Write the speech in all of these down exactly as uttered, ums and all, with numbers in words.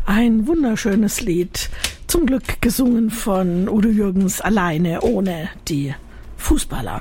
Ein wunderschönes Lied, zum Glück gesungen von Udo Jürgens alleine, ohne die Fußballer.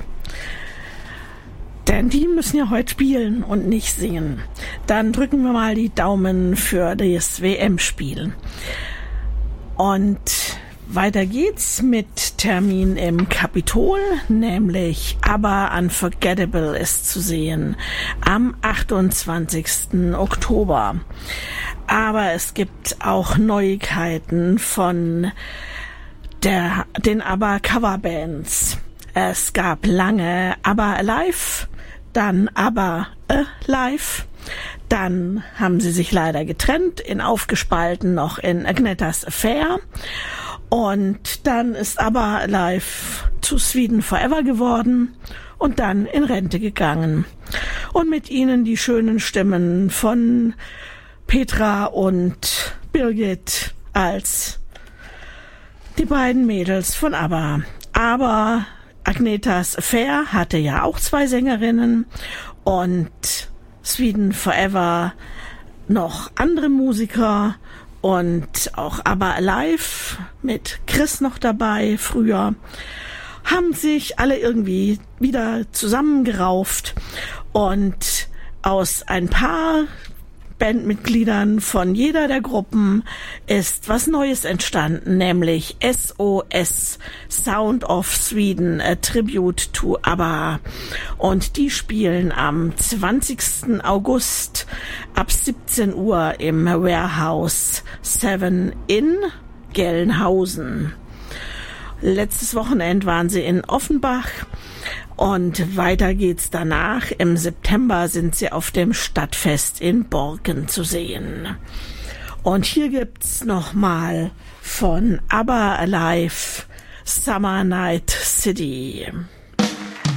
Denn die müssen ja heute spielen und nicht singen. Dann drücken wir mal die Daumen für das W M-Spiel. Und weiter geht's mit Termin im Kapitol, nämlich ABBA Unforgettable ist zu sehen am achtundzwanzigsten Oktober. Aber es gibt auch Neuigkeiten von der, den ABBA Coverbands. Es gab lange ABBA Alive, dann ABBA Alive, dann haben sie sich leider getrennt, in aufgespalten noch in Agnetas Affair. Und dann ist ABBA Alive zu Sweden Forever geworden und dann in Rente gegangen. Und mit ihnen die schönen Stimmen von Petra und Birgit als die beiden Mädels von ABBA. Aber Agnetas Affair hatte ja auch zwei Sängerinnen und Sweden Forever noch andere Musiker und auch ABBA Alive mit Chris noch dabei früher, haben sich alle irgendwie wieder zusammengerauft und aus ein paar Bandmitgliedern von jeder der Gruppen ist was Neues entstanden, nämlich S O S, Sound of Sweden, a Tribute to ABBA. Und die spielen am zwanzigsten August ab siebzehn Uhr im Warehouse sieben in Gelnhausen. Letztes Wochenende waren sie in Offenbach. Und weiter geht's danach. Im September sind sie auf dem Stadtfest in Borken zu sehen. Und hier gibt's nochmal von ABBA Alive Summer Night City.